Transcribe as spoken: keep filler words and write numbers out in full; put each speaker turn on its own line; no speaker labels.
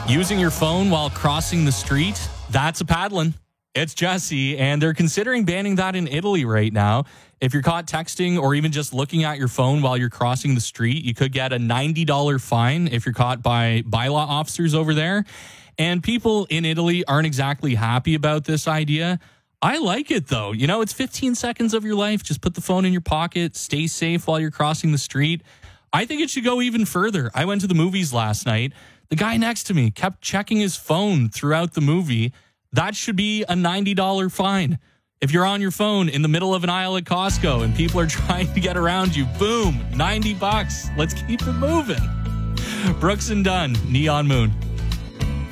Using your phone while crossing the street, that's a paddling. It's Jesse, and they're considering banning that in Italy right now. If you're caught texting or even just looking at your phone while you're crossing the street, you could get a ninety dollars fine if you're caught by bylaw officers over there. And people in Italy aren't exactly happy about this idea. I like it, though. You know, it's fifteen seconds of your life. Just put the phone in your pocket. Stay safe while you're crossing the street. I think it should go even further. I went to the movies last night. The guy next to me kept checking his phone throughout the movie. That should be a ninety dollars fine. If you're on your phone in the middle of an aisle at Costco and people are trying to get around you, boom, ninety bucks. Let's keep it moving. Brooks and Dunn, Neon Moon.